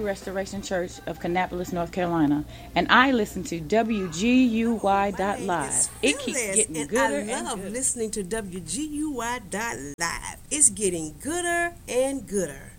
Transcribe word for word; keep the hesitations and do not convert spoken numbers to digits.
Restoration Church of Kannapolis, North Carolina, and I listen to W G U Y dot live. It keeps getting and gooder I love and gooder. listening to W G U Y dot live. It's getting gooder and gooder.